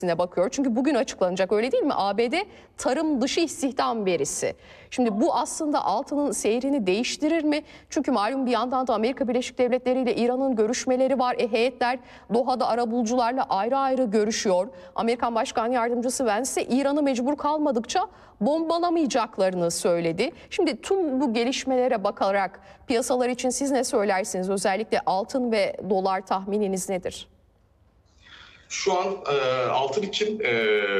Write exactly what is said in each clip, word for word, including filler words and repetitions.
bakıyor. Çünkü bugün açıklanacak, öyle değil mi? A B D tarım dışı istihdam verisi. Şimdi bu aslında altının seyrini değiştirir mi? Çünkü malum bir yandan da Amerika Birleşik Devletleri ile İran'ın görüşmeleri var. E, heyetler Doha'da arabulucularla ayrı ayrı görüşüyor. Amerikan Başkan Yardımcısı Vance İran'ı mecbur kalmadıkça bombalamayacaklarını söyledi. Şimdi tüm bu gelişmelere bakarak piyasalar için siz ne söylersiniz? Özellikle altın ve dolar tahmininiz nedir? Şu an e, altın için e,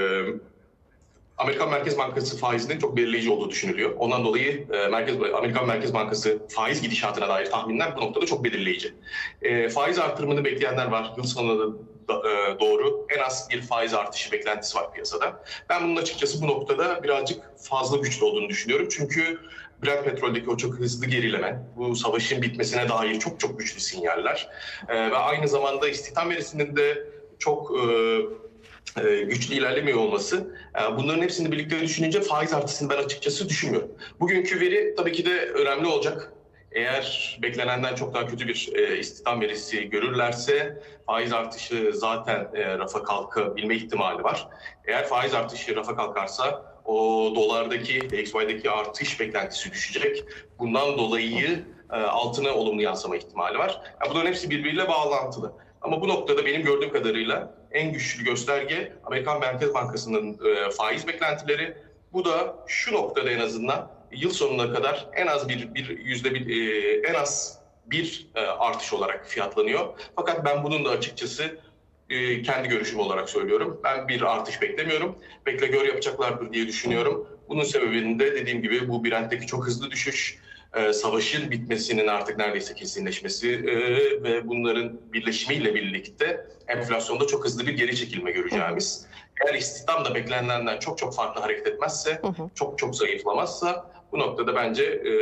Amerikan Merkez Bankası faizinin çok belirleyici olduğu düşünülüyor. Ondan dolayı e, Merkez, Amerikan Merkez Bankası faiz gidişatına dair tahminler bu noktada çok belirleyici. E, faiz artırımını bekleyenler var. Yıl sonuna da, e, doğru en az bir faiz artışı beklentisi var piyasada. Ben bunun açıkçası bu noktada birazcık fazla güçlü olduğunu düşünüyorum. Çünkü Brent petroldeki o çok hızlı gerileme, bu savaşın bitmesine dair çok çok güçlü sinyaller e, ve aynı zamanda istihdam verisinin de çok e, e, güçlü ilerlemiyor olması, e, bunların hepsini birlikte düşününce faiz artışını ben açıkçası düşünmüyorum. Bugünkü veri tabii ki de önemli olacak. Eğer beklenenden çok daha kötü bir e, istihdam verisi görürlerse faiz artışı zaten e, rafa kalkabilme ihtimali var. Eğer faiz artışı rafa kalkarsa o dolardaki, D X Y'deki artış beklentisi düşecek. Bundan dolayı e, altına olumlu yansıma ihtimali var. Yani bunların hepsi birbiriyle bağlantılı. Ama bu noktada benim gördüğüm kadarıyla en güçlü gösterge Amerikan Merkez Bankası'nın e, faiz beklentileri. Bu da şu noktada en azından yıl sonuna kadar en az bir, bir yüzde bir e, en az bir e, artış olarak fiyatlanıyor. Fakat ben bunun da açıkçası e, kendi görüşüm olarak söylüyorum. Ben bir artış beklemiyorum. Bekle gör yapacaklardır diye düşünüyorum. Bunun sebebinin de dediğim gibi bu Brent'teki çok hızlı düşüş, Ee, savaşın bitmesinin artık neredeyse kesinleşmesi e, ve bunların birleşimiyle birlikte enflasyonda çok hızlı bir geri çekilme göreceğimiz. Hı hı. Eğer istihdam da beklenenden çok çok farklı hareket etmezse, hı hı. çok çok zayıflamazsa bu noktada bence e,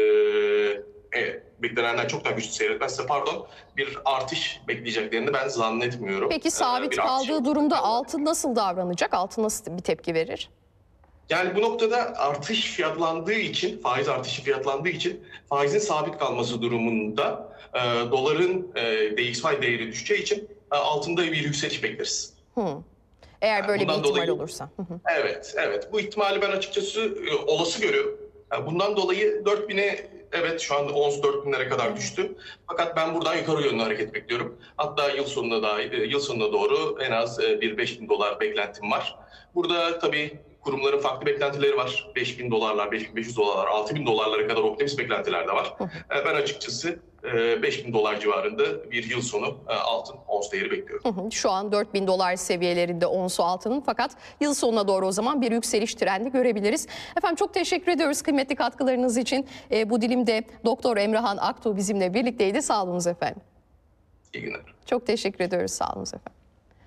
e, beklenenden çok daha güçlü seyretmezse pardon bir artış bekleyeceklerini ben zannetmiyorum. Peki sabit ee, kaldığı durumda altın nasıl davranacak? Altın nasıl bir tepki verir? Yani bu noktada artış fiyatlandığı için, faiz artışı fiyatlandığı için faizin sabit kalması durumunda e, doların e, D X Y değeri düşeceği için e, altında bir yükseliş bekleriz. Hı. Eğer yani böyle bir ihtimal dolayı, olursa. Hı hı. Evet, evet. Bu ihtimali ben açıkçası e, olası görüyorum. Yani bundan dolayı dört bine evet şu anda ons dört binlere kadar düştü. Fakat ben buradan yukarı yönlü hareket bekliyorum. Hatta yıl sonuna da yıl sonuna doğru en az bir beş bin dolar beklentim var. Burada tabii kurumların farklı beklentileri var. beş bin dolarlar, beş bin beş yüz dolarlar, altı bin dolarlara kadar optimist beklentiler de var. Ben açıkçası beş bin dolar civarında bir yıl sonu altın ons değeri bekliyorum. Şu an dört bin dolar seviyelerinde onsu altının, fakat yıl sonuna doğru o zaman bir yükseliş trendi görebiliriz. Efendim çok teşekkür ediyoruz kıymetli katkılarınız için. E, bu dilimde Doktor Emrahan Aktuğ bizimle birlikteydi. Sağ olunuz efendim. İyi günler. Çok teşekkür ediyoruz. Sağ olunuz efendim.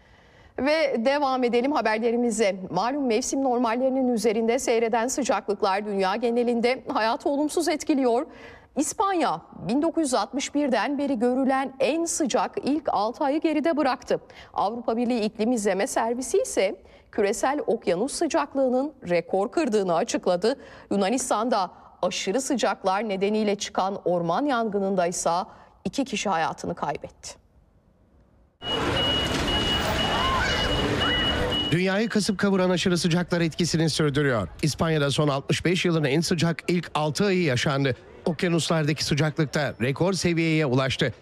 Ve devam edelim haberlerimize. Malum mevsim normallerinin üzerinde seyreden sıcaklıklar dünya genelinde hayatı olumsuz etkiliyor. İspanya bin dokuz yüz altmış birden beri görülen en sıcak ilk altı ayı geride bıraktı. Avrupa Birliği İklim İzleme Servisi ise küresel okyanus sıcaklığının rekor kırdığını açıkladı. Yunanistan'da aşırı sıcaklar nedeniyle çıkan orman yangınında ise iki kişi hayatını kaybetti. Dünyayı kasıp kavuran aşırı sıcaklar etkisini sürdürüyor. İspanya'da son altmış beş yılın en sıcak ilk altı ayı yaşandı. Okyanuslardaki sıcaklıkta rekor seviyeye ulaştı.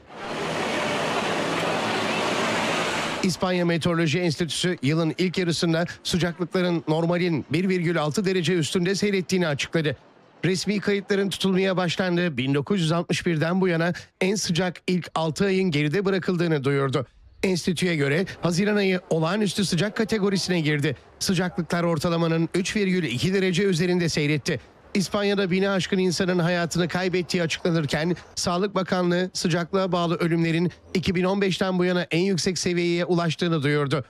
İspanya Meteoroloji Enstitüsü yılın ilk yarısında sıcaklıkların normalin bir virgül altı derece üstünde seyrettiğini açıkladı. Resmi kayıtların tutulmaya başlandığı bin dokuz yüz altmış birden bu yana en sıcak ilk altı ayın geride bırakıldığını duyurdu. Enstitüye göre Haziran ayı olağanüstü sıcak kategorisine girdi. Sıcaklıklar ortalamanın üç virgül iki derece üzerinde seyretti. İspanya'da bini aşkın insanın hayatını kaybettiği açıklanırken Sağlık Bakanlığı sıcaklığa bağlı ölümlerin iki bin on beşten bu yana en yüksek seviyeye ulaştığını duyurdu.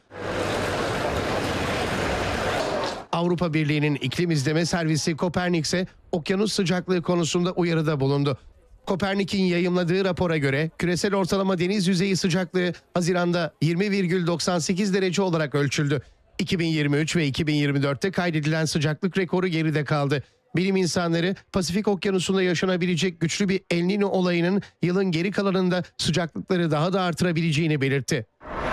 Avrupa Birliği'nin iklim izleme servisi Kopernik ise okyanus sıcaklığı konusunda uyarıda bulundu. Kopernik'in yayımladığı rapora göre küresel ortalama deniz yüzeyi sıcaklığı Haziran'da yirmi virgül doksan sekiz derece olarak ölçüldü. iki bin yirmi üç ve iki bin yirmi dörtte kaydedilen sıcaklık rekoru geride kaldı. Bilim insanları Pasifik Okyanusu'nda yaşanabilecek güçlü bir El Niño olayının yılın geri kalanında sıcaklıkları daha da artırabileceğini belirtti.